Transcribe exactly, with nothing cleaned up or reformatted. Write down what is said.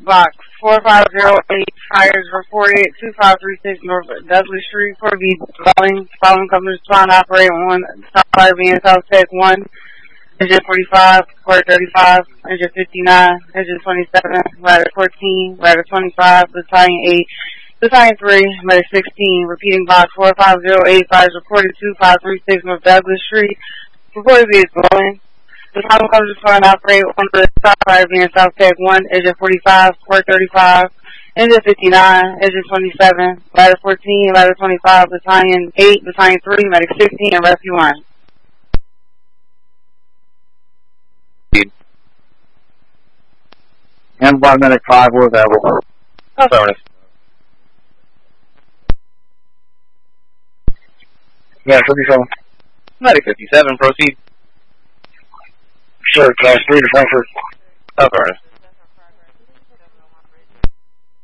Box four five zero eight, fires reported at two five three six North Dudley Street, four B dwelling. Following company respond operate one, stop fire being South Tech one, engine forty-five, quarter thirty-five, engine fifty-nine, engine twenty-seven, ladder fourteen, ladder twenty-five, battalion eight, battalion three, medic sixteen, repeating box four five zero eight, fires reported two five three six North Douglas Street, reported via dwelling. The following company respond operate one, stop fire being South Tech one, engine forty-five, quarter thirty-five, engine fifty-nine, engine twenty-seven, ladder fourteen, ladder twenty-five, battalion eight, battalion three, medic sixteen, and rescue one. And one minute five were available. Affirmative. Yeah, fifty-seven. Medic fifty-seven, proceed. Sure, class three to Frankfurt. Affirmative.